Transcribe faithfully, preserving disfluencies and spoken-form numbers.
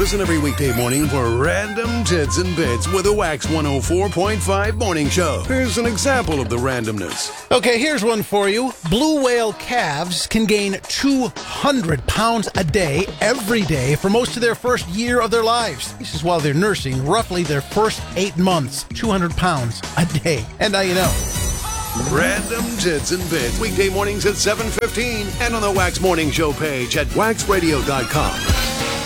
Listen every weekday morning for Random Tits and Bits with a Wax one oh four point five morning show. Here's an example of the randomness. Okay, here's one for you. Blue whale calves can gain two hundred pounds a day, every day, for most of their first year of their lives. This is while they're nursing roughly their first eight months. two hundred pounds a day. And now you know. Random Tits and Bits. Weekday mornings at seven fifteen and on the Wax Morning Show page at wax radio dot com.